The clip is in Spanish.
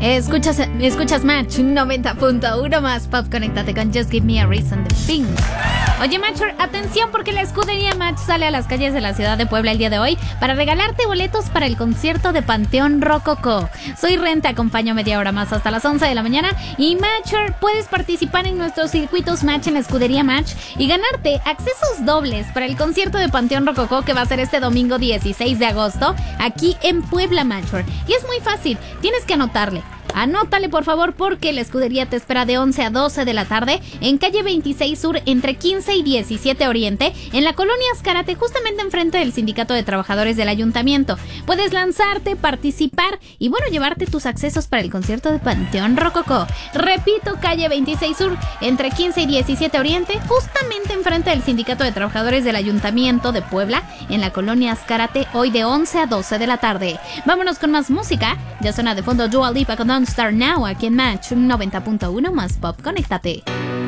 Escuchas Match 90.1 más pop. Conéctate con Just Give Me a Reason de Pink. Oye, Matcher, atención porque la escudería Match sale a las calles de la ciudad de Puebla el día de hoy para regalarte boletos para el concierto de Panteón Rococó. Soy Ren, te acompaño media hora más hasta las 11 de la mañana. Y Matcher, puedes participar en nuestros circuitos Match en la escudería Match y ganarte accesos dobles para el concierto de Panteón Rococó que va a ser este domingo 16 de agosto aquí en Puebla, Matcher. Y es muy fácil, tienes que anotarle. Anótale por favor porque la escudería te espera de 11 a 12 de la tarde en calle 26 Sur entre 15 y 17 Oriente en la colonia Azcárate, justamente enfrente del Sindicato de Trabajadores del Ayuntamiento. Puedes lanzarte, participar y bueno, llevarte tus accesos para el concierto de Panteón Rococó. Repito, calle 26 Sur entre 15 y 17 Oriente, justamente enfrente del Sindicato de Trabajadores del Ayuntamiento de Puebla en la colonia Azcárate, hoy de 11 a 12 de la tarde. Vámonos con más música. Ya suena de fondo Dua Lipa con Don't Start Now aquí en Match 90.1 más pop. Conéctate.